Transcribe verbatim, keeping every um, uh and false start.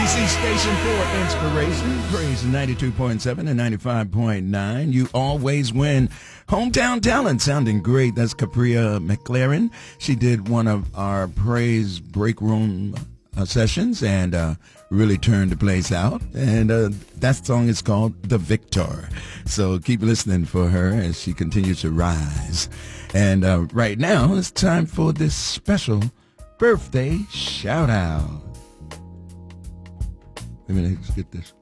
C station for inspiration. Praise ninety-two point seven and ninety-five point nine. You always win. Hometown talent sounding great. That's Capria McLaren. She did one of our praise break room uh, sessions and uh, really turned the place out. And uh, that song is called The Victor. So keep listening for her as she continues to rise. And uh, right now it's time for this special birthday shout out. Let me get this.